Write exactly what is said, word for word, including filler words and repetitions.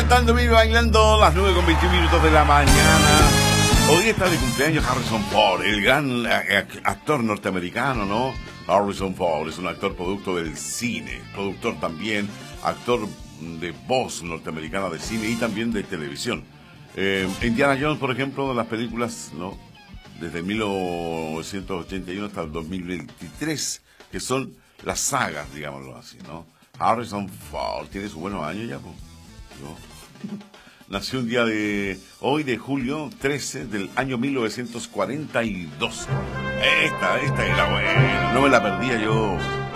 cantando, vive bailando, las nueve con veintiún minutos de la mañana. Hoy está de cumpleaños Harrison Ford, el gran actor norteamericano, ¿no? Harrison Ford es un actor producto del cine, productor también, actor de voz norteamericana de cine y también de televisión. Eh, Indiana Jones, por ejemplo, de las películas, ¿no? Desde mil novecientos ochenta y uno hasta el dos mil veintitrés, que son las sagas, digámoslo así, ¿no? Harrison Ford tiene sus buenos años ya, ¿no? Nació un día de hoy, de julio trece del año mil novecientos cuarenta y dos. Esta, esta era buena, no me la perdía yo.